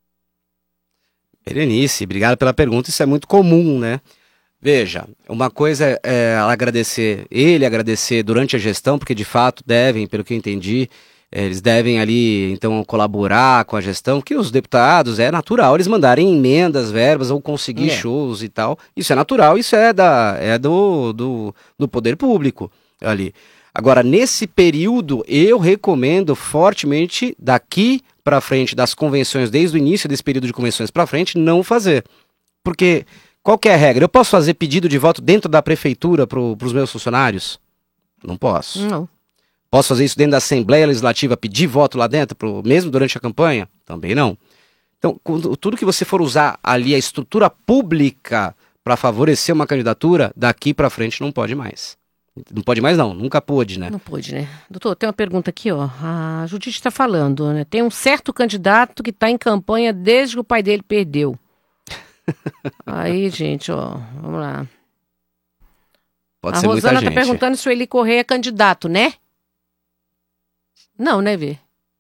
Berenice, obrigado pela pergunta, isso é muito comum, né? Veja, uma coisa é agradecer durante a gestão, porque de fato devem, pelo que eu entendi, Eles devem ali, então, colaborar com a gestão, que os deputados, é natural eles mandarem emendas, verbas, ou conseguir shows e tal. Isso é natural, isso é do poder público ali. Agora, nesse período, eu recomendo fortemente, daqui para frente, das convenções, desde o início desse período de convenções para frente, não fazer. Porque, qual que é a regra? Eu posso fazer pedido de voto dentro da prefeitura para os meus funcionários? Não posso. Não. Posso fazer isso dentro da Assembleia Legislativa, pedir voto lá dentro, mesmo durante a campanha? Também não. Então, tudo que você for usar ali, a estrutura pública para favorecer uma candidatura, daqui para frente não pode mais. Não pode mais não, nunca pôde, né? Não pôde, né? Doutor, tem uma pergunta aqui, ó. A Judite está falando, né? Tem um certo candidato que está em campanha desde que o pai dele perdeu. Aí, gente, ó, vamos lá. Pode a ser muita Rosana gente. tá perguntando se o Eli Correia é candidato, né? Não, né, Evê?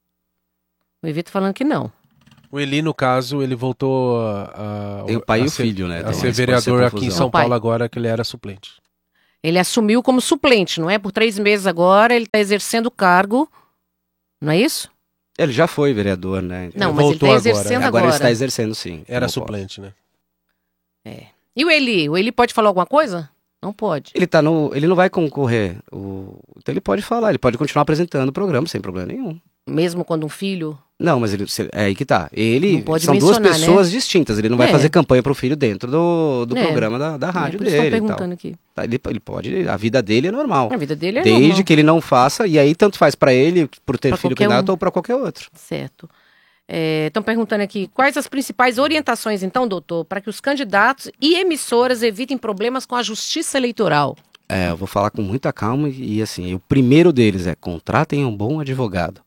O Evê tá falando que não. O Eli, no caso, ele voltou Tem o pai e o filho, né? A ser vereador aqui em São Paulo agora, que ele era suplente. Ele assumiu como suplente, não é? Por 3 meses agora, ele está exercendo o cargo, não é isso? Ele já foi vereador, né? Não, mas ele está exercendo agora. Ele está exercendo, sim. Era suplente, né? É. E o Eli? O Eli pode falar alguma coisa? Não pode. Ele não vai concorrer. Então ele pode falar, ele pode continuar apresentando o programa sem problema nenhum. Mesmo quando um filho... Não, mas é aí que tá. Ele são duas mencionar, pessoas né? distintas. Ele não vai fazer campanha pro filho dentro do programa da rádio por dele. isso estão perguntando aqui. Tá, ele pode, a vida dele é normal. A vida dele é Desde normal. que ele não faça, e aí tanto faz pra ele, por ter filho candidato, ou pra qualquer outro. Certo. Estão perguntando aqui, quais as principais orientações, então, doutor, para que os candidatos e emissoras evitem problemas com a justiça eleitoral? Eu vou falar com muita calma e assim, o primeiro deles é contratem um bom advogado.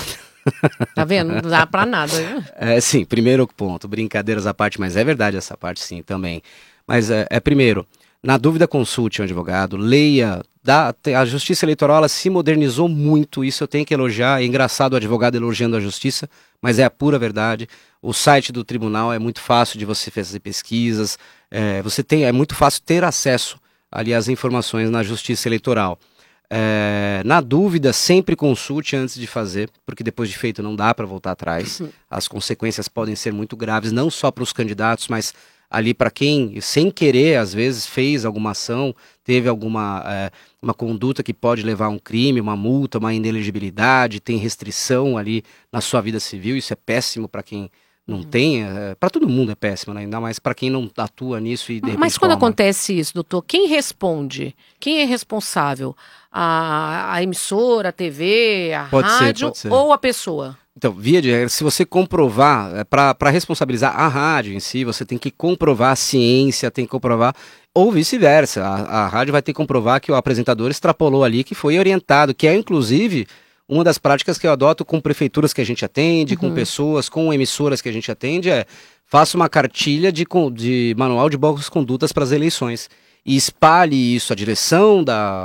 Tá vendo? Não dá pra nada. Sim, primeiro ponto, brincadeiras à parte, mas é verdade essa parte sim também. Mas primeiro, na dúvida consulte um advogado, leia, a justiça eleitoral ela se modernizou muito, isso eu tenho que elogiar, é engraçado o advogado elogiando a justiça, mas é a pura verdade. O site do tribunal é muito fácil de você fazer pesquisas, é muito fácil ter acesso ali às informações na justiça eleitoral. Na dúvida, sempre consulte antes de fazer, porque depois de feito não dá para voltar atrás. As consequências podem ser muito graves, não só para os candidatos, mas ali para quem, sem querer, às vezes fez alguma ação, teve alguma uma conduta que pode levar a um crime, uma multa, uma inelegibilidade, tem restrição ali na sua vida civil. Isso é péssimo para quem não tem, para todo mundo é péssimo, né? Ainda mais para quem não atua nisso e de repente Mas quando toma. acontece isso, doutor, quem responde? Quem é responsável? A emissora, a TV, a rádio pode ser. ou a pessoa? Então, via de regra, se você comprovar, para responsabilizar a rádio em si, você tem que comprovar a ciência, tem que comprovar, ou vice-versa. A rádio vai ter que comprovar que o apresentador extrapolou ali, que foi orientado, que é inclusive uma das práticas que eu adoto com prefeituras que a gente atende, com pessoas, com emissoras que a gente atende, faça uma cartilha de manual de boas condutas para as eleições. E espalhe isso, a direção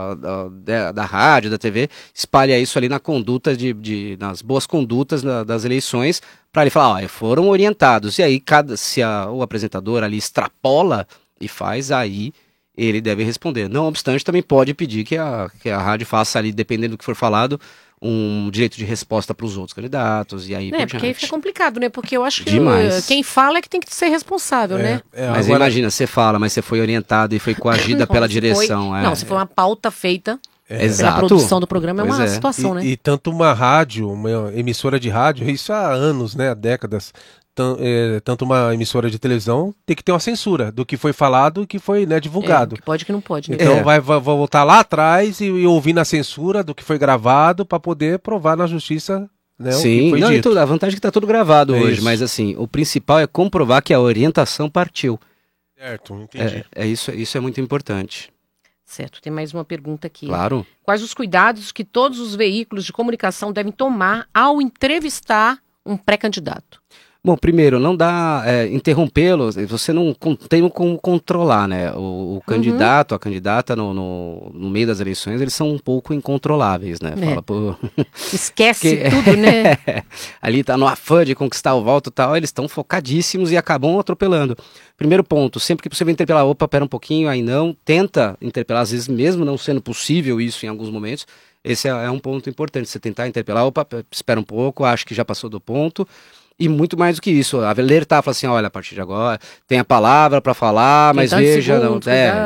da rádio, da TV, espalhe isso ali na conduta, nas boas condutas das eleições, para ele falar, foram orientados. E aí, se o apresentador ali extrapola e faz, aí ele deve responder. Não obstante, também pode pedir que a rádio faça ali, dependendo do que for falado, um direito de resposta para os outros candidatos, e aí por porque aí fica complicado, né? Porque eu acho que quem fala é que tem que ser responsável, né? Mas agora... imagina, você fala, mas você foi orientado e foi coagida pela direção. Não, se foi uma pauta feita pela produção do programa, é uma situação, né? E tanto uma rádio, uma emissora de rádio, isso há anos, né? Há décadas. Tanto uma emissora de televisão tem que ter uma censura do que foi falado e que foi divulgado. Que pode que não pode. Né? Então vai voltar lá atrás e ouvir na censura do que foi gravado para poder provar na justiça, né? Sim, o que foi dito. A vantagem é que está tudo gravado hoje, isso. mas assim, o principal é comprovar que a orientação partiu. Certo, entendi. Isso é muito importante. Certo, tem mais uma pergunta aqui. Claro. Quais os cuidados que todos os veículos de comunicação devem tomar ao entrevistar um pré-candidato? Bom, primeiro, não dá interrompê-lo, você não tem como controlar, né? O candidato, a candidata no meio das eleições, eles são um pouco incontroláveis, né? Fala, pô... Esquece tudo, né? Ali tá no afã de conquistar o voto e tal, eles estão focadíssimos e acabam atropelando. Primeiro ponto, sempre que possível interpelar, opa, pera um pouquinho, aí não, tenta interpelar, às vezes mesmo não sendo possível isso em alguns momentos, esse é um ponto importante, você tentar interpelar, opa, espera um pouco, acho que já passou do ponto. E muito mais do que isso, alertar, falar assim, olha, a partir de agora tem a palavra para falar, mas veja, não,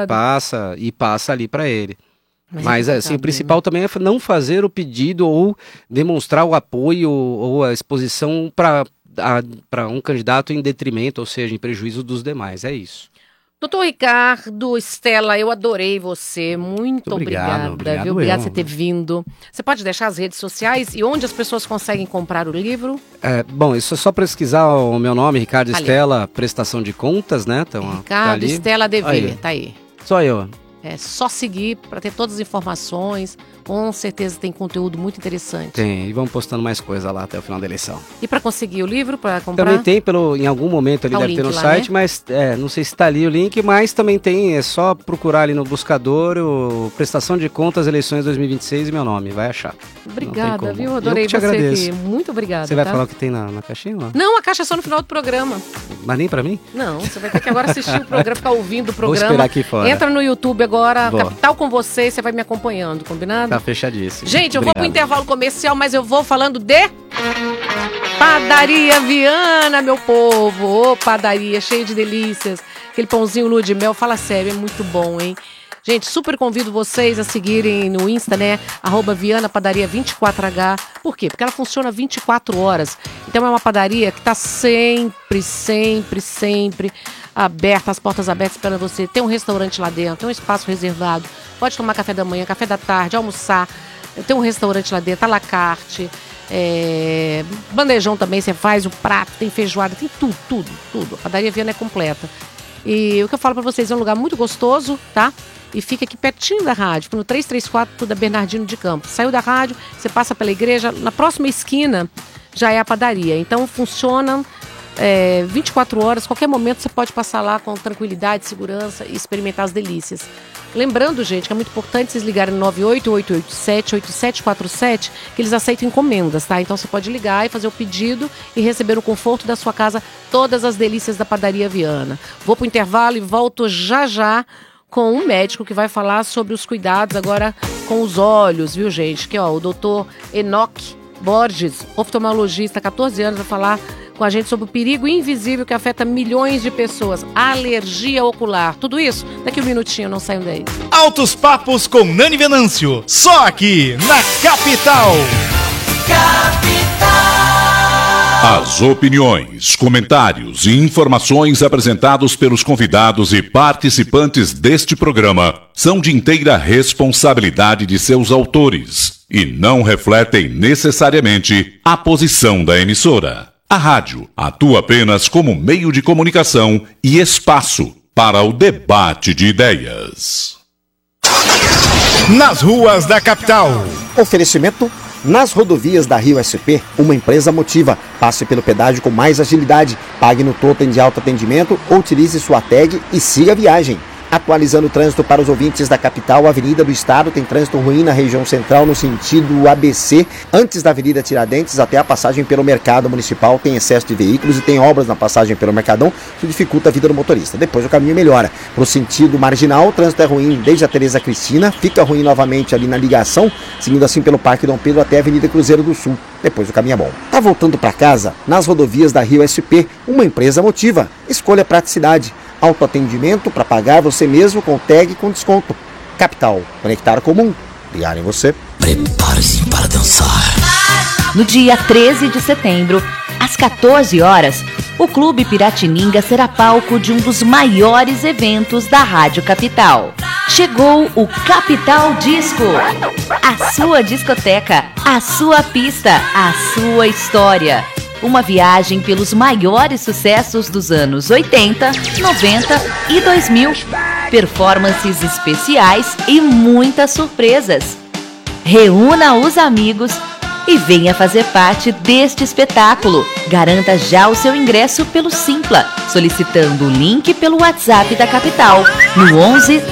passa ali para ele. Mas assim, o principal também é não fazer o pedido ou demonstrar o apoio ou a exposição para um candidato em detrimento, ou seja, em prejuízo dos demais, é isso. Doutor Ricardo, Estela, eu adorei você, muito obrigada, viu? Obrigada por você ter vindo. Você pode deixar as redes sociais e onde as pessoas conseguem comprar o livro? Bom, isso é só pesquisar o meu nome, Ricardo Estela, prestação de contas, né? Então, Ricardo Estela DV, tá aí. Só eu. É só seguir para ter todas as informações. Com certeza tem conteúdo muito interessante. Tem, e vamos postando mais coisa lá até o final da eleição. E para conseguir o livro, para comprar? Também tem, em algum momento ali deve ter no site, né? Mas não sei se está ali o link, mas também tem, é só procurar ali no buscador o Prestação de Contas Eleições 2026 e meu nome, vai achar. Obrigada, viu? Adorei você aqui. Muito obrigada. Você vai falar o que tem na caixinha? Não? Não, a caixa é só no final do programa. Mas nem para mim? Não, você vai ter que agora assistir o programa, ficar ouvindo o programa. Vou esperar aqui fora. Entra no YouTube agora, Capital com você, você vai me acompanhando, combinado? Tá fechadíssimo. Gente, eu vou pro intervalo comercial, mas eu vou falando de Padaria Viana, meu povo. Ô, padaria, cheio de delícias. Aquele pãozinho lua de mel, fala sério, é muito bom, hein? Gente, super convido vocês a seguirem no Insta, né? @Viana Padaria 24H. Por quê? Porque ela funciona 24 horas. Então é uma padaria que tá sempre aberta, as portas abertas esperando você. Tem um restaurante lá dentro, tem um espaço reservado. Pode tomar café da manhã, café da tarde, almoçar. Tem um restaurante lá dentro, à la carte. Bandejão também, você faz o prato, tem feijoada, tem tudo. A Padaria Viana é completa. E o que eu falo pra vocês, é um lugar muito gostoso, tá? E fica aqui pertinho da rádio, no 334 da Bernardino de Campos. Saiu da rádio, você passa pela igreja, na próxima esquina já é a padaria. Então funciona 24 horas, qualquer momento você pode passar lá com tranquilidade, segurança e experimentar as delícias. Lembrando, gente, que é muito importante vocês ligarem no 98887-8747, que eles aceitam encomendas, tá? Então você pode ligar e fazer o pedido e receber no conforto da sua casa todas as delícias da Padaria Viana. Vou pro intervalo e volto já com um médico que vai falar sobre os cuidados agora com os olhos, viu, gente? Que o doutor Enoque Borges, oftalmologista, 14 anos, vai falar com a gente sobre o perigo invisível que afeta milhões de pessoas. Alergia ocular. Tudo isso, daqui um minutinho, não saiam daí. Altos Papos com Nani Venâncio. Só aqui, na Capital. As opiniões, comentários e informações apresentados pelos convidados e participantes deste programa são de inteira responsabilidade de seus autores e não refletem necessariamente a posição da emissora. A rádio atua apenas como meio de comunicação e espaço para o debate de ideias. Nas ruas da capital. Oferecimento: nas rodovias da Rio SP, uma empresa Motiva. Passe pelo pedágio com mais agilidade. Pague no totem de alto atendimento ou utilize sua tag e siga a viagem. Atualizando o trânsito para os ouvintes da capital, a Avenida do Estado tem trânsito ruim na região central no sentido ABC. Antes da Avenida Tiradentes até a passagem pelo Mercado Municipal tem excesso de veículos e tem obras na passagem pelo Mercadão, que dificulta a vida do motorista. Depois o caminho melhora. Para o sentido marginal, o trânsito é ruim desde a Teresa Cristina, fica ruim novamente ali na ligação, seguindo assim pelo Parque Dom Pedro até a Avenida Cruzeiro do Sul. Depois o caminho é bom. Tá voltando para casa? Nas rodovias da Rio SP, uma empresa Motiva. Escolha praticidade. Autoatendimento para pagar você mesmo com tag com desconto. Capital, conectar comum, ligar em você. Prepare-se para dançar. No dia 13 de setembro, às 14 horas, o Clube Piratininga será palco de um dos maiores eventos da Rádio Capital. Chegou o Capital Disco. A sua discoteca, a sua pista, a sua história. Uma viagem pelos maiores sucessos dos anos 80, 90 e 2000. Performances especiais e muitas surpresas. Reúna os amigos, e venha fazer parte deste espetáculo. Garanta já o seu ingresso pelo Simpla, solicitando o link pelo WhatsApp da capital, no 11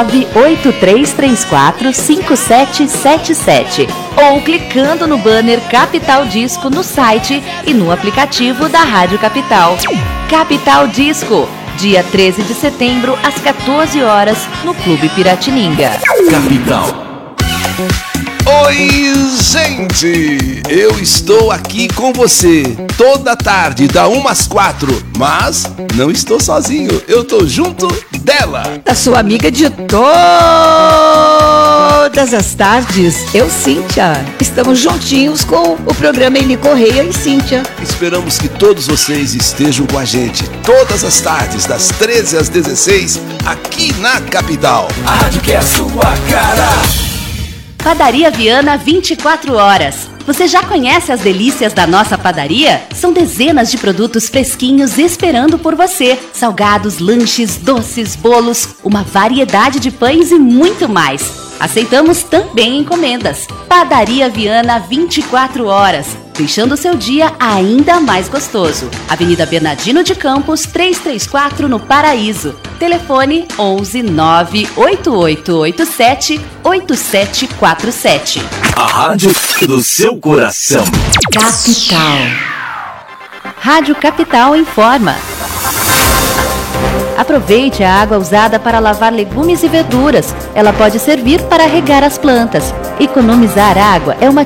98334 5777, ou clicando no banner Capital Disco no site e no aplicativo da Rádio Capital. Capital Disco, dia 13 de setembro, às 14 horas, no Clube Piratininga. Capital. Oi, gente! Eu estou aqui com você toda tarde, da 1 às 4, mas não estou sozinho, eu estou junto dela. Da sua amiga de todas as tardes, eu, Cíntia. Estamos juntinhos com o programa Eli Correia e Cíntia. Esperamos que todos vocês estejam com a gente todas as tardes, das 13 às 16, aqui na Capital. A rádio que é a sua cara. Padaria Viana 24 horas. Você já conhece as delícias da nossa padaria? São dezenas de produtos fresquinhos esperando por você. Salgados, lanches, doces, bolos, uma variedade de pães e muito mais. Aceitamos também encomendas. Padaria Viana 24 horas, deixando seu dia ainda mais gostoso. Avenida Bernardino de Campos, 334, no Paraíso. Telefone 11 98887 8747. A rádio do seu coração. Capital. Rádio Capital informa. Aproveite a água usada para lavar legumes e verduras. Ela pode servir para regar as plantas. Economizar água é uma